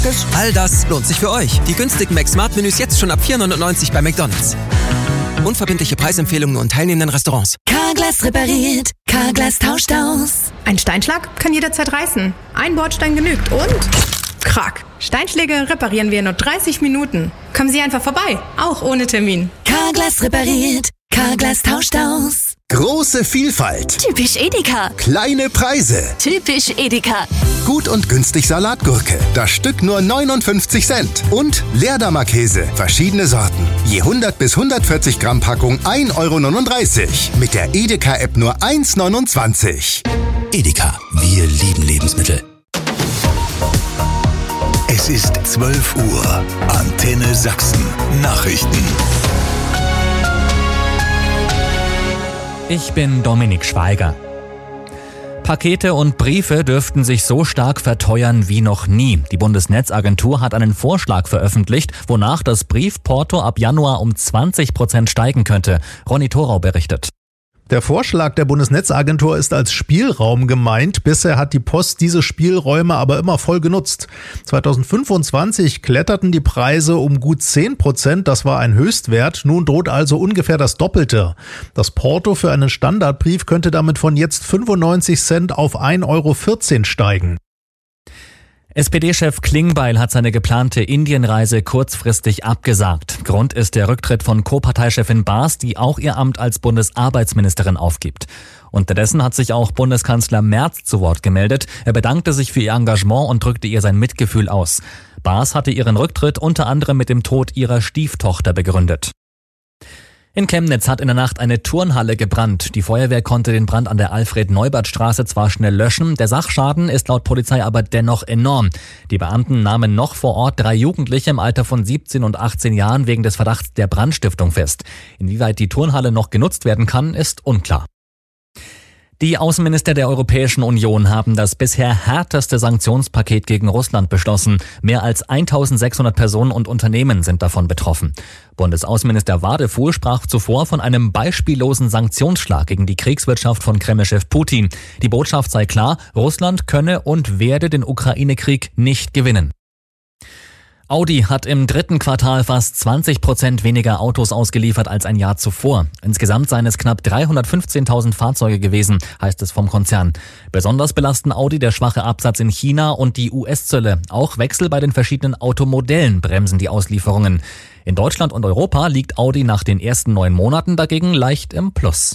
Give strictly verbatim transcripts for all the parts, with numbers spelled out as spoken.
All das lohnt sich für euch. Die günstigen Mac-Smart-Menüs jetzt schon ab vier neunundneunzig bei McDonald's. Unverbindliche Preisempfehlungen und teilnehmenden Restaurants. Carglass repariert, Carglass tauscht aus. Ein Steinschlag kann jederzeit reißen. Ein Bordstein genügt und... Krack. Steinschläge reparieren wir in nur dreißig Minuten. Kommen Sie einfach vorbei, auch ohne Termin. Carglass repariert, Carglass tauscht aus. Große Vielfalt. Typisch Edeka. Kleine Preise. Typisch Edeka. Gut und günstig Salatgurke. Das Stück nur neunundfünfzig Cent. Und Leerdammer Käse. Verschiedene Sorten. Je hundert bis hundertvierzig Gramm Packung ein Euro neununddreißig. Mit der Edeka-App nur eins neunundzwanzig. Edeka. Wir lieben Lebensmittel. Es ist zwölf Uhr. Antenne Sachsen. Nachrichten. Ich bin Dominik Schweiger. Pakete und Briefe dürften sich so stark verteuern wie noch nie. Die Bundesnetzagentur hat einen Vorschlag veröffentlicht, wonach das Briefporto ab Januar um zwanzig Prozent steigen könnte. Ronny Thorau berichtet. Der Vorschlag der Bundesnetzagentur ist als Spielraum gemeint. Bisher hat die Post diese Spielräume aber immer voll genutzt. zweitausendfünfundzwanzig kletterten die Preise um gut zehn Prozent. Das war ein Höchstwert. Nun droht also ungefähr das Doppelte. Das Porto für einen Standardbrief könnte damit von jetzt fünfundneunzig Cent auf ein Euro vierzehn steigen. S P D-Chef Klingbeil hat seine geplante Indienreise kurzfristig abgesagt. Grund ist der Rücktritt von Co-Parteichefin Baas, die auch ihr Amt als Bundesarbeitsministerin aufgibt. Unterdessen hat sich auch Bundeskanzler Merz zu Wort gemeldet. Er bedankte sich für ihr Engagement und drückte ihr sein Mitgefühl aus. Baas hatte ihren Rücktritt unter anderem mit dem Tod ihrer Stieftochter begründet. In Chemnitz hat in der Nacht eine Turnhalle gebrannt. Die Feuerwehr konnte den Brand an der Alfred-Neubert-Straße zwar schnell löschen, der Sachschaden ist laut Polizei aber dennoch enorm. Die Beamten nahmen noch vor Ort drei Jugendliche im Alter von siebzehn und achtzehn Jahren wegen des Verdachts der Brandstiftung fest. Inwieweit die Turnhalle noch genutzt werden kann, ist unklar. Die Außenminister der Europäischen Union haben das bisher härteste Sanktionspaket gegen Russland beschlossen. Mehr als eintausendsechshundert Personen und Unternehmen sind davon betroffen. Bundesaußenminister Wadefuhl sprach zuvor von einem beispiellosen Sanktionsschlag gegen die Kriegswirtschaft von Kremlchef Putin. Die Botschaft sei klar, Russland könne und werde den Ukraine-Krieg nicht gewinnen. Audi hat im dritten Quartal fast zwanzig Prozent weniger Autos ausgeliefert als ein Jahr zuvor. Insgesamt seien es knapp dreihundertfünfzehntausend Fahrzeuge gewesen, heißt es vom Konzern. Besonders belasten Audi der schwache Absatz in China und die U S-Zölle. Auch Wechsel bei den verschiedenen Automodellen bremsen die Auslieferungen. In Deutschland und Europa liegt Audi nach den ersten neun Monaten dagegen leicht im Plus.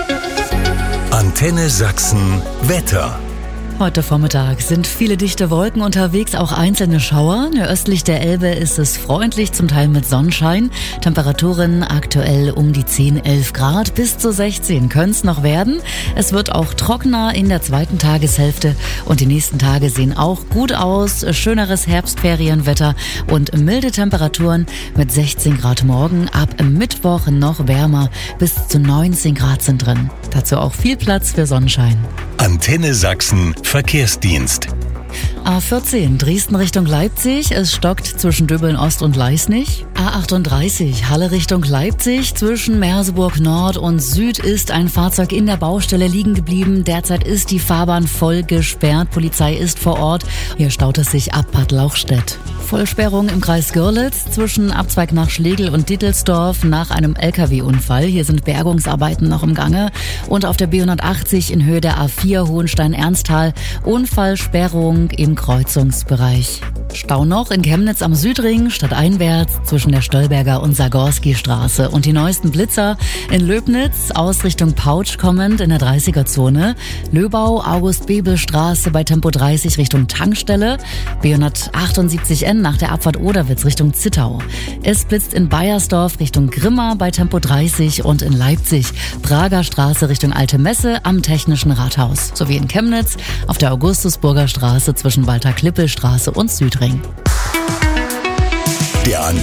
Antenne Sachsen Wetter. Heute Vormittag sind viele dichte Wolken unterwegs, auch einzelne Schauer. Östlich der Elbe ist es freundlich, zum Teil mit Sonnenschein. Temperaturen aktuell um die zehn, elf Grad, bis zu sechzehn können es noch werden. Es wird auch trockener in der zweiten Tageshälfte und die nächsten Tage sehen auch gut aus. Schöneres Herbstferienwetter und milde Temperaturen mit sechzehn Grad morgen. Ab Mittwoch noch wärmer, bis zu neunzehn Grad sind drin. Dazu auch viel Platz für Sonnenschein. Antenne Sachsen Verkehrsdienst. A vierzehn Dresden Richtung Leipzig, es stockt zwischen Döbeln Ost und Leisnig. A achtunddreißig Halle Richtung Leipzig, zwischen Merseburg Nord und Süd ist ein Fahrzeug in der Baustelle liegen geblieben. Derzeit ist die Fahrbahn voll gesperrt, Polizei ist vor Ort. Hier staut es sich ab Bad Lauchstädt. Vollsperrung im Kreis Görlitz zwischen Abzweig nach Schlegel und Dittelsdorf nach einem L K W-Unfall. Hier sind Bergungsarbeiten noch im Gange. Und auf der B hundertachtzig in Höhe der A vier Hohenstein-Ernsthal Unfallsperrung im Kreuzungsbereich. Stau noch in Chemnitz am Südring, stadteinwärts zwischen der Stolberger und Sagorski-Straße. Und die neuesten Blitzer in Löbnitz aus Richtung Pautsch kommend in der dreißiger-Zone. Löbau, August-Bebel-Straße bei Tempo dreißig Richtung Tankstelle. B hundertachtundsiebzig N nach der Abfahrt Oderwitz Richtung Zittau. Es blitzt in Baiersdorf Richtung Grimma bei Tempo dreißig und in Leipzig Prager Straße Richtung Alte Messe am Technischen Rathaus. Sowie in Chemnitz auf der Augustusburger Straße zwischen Walter-Klippel-Straße und Südring. Der Antenne